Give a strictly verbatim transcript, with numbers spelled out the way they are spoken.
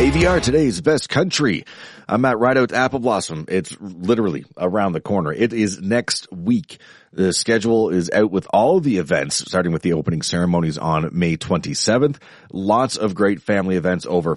A V R, today's best country. I'm at Rideout Apple Blossom. It's literally around the corner. It is next week. The schedule is out with all of the events, starting with the opening ceremonies on May twenty-seventh. Lots of great family events, over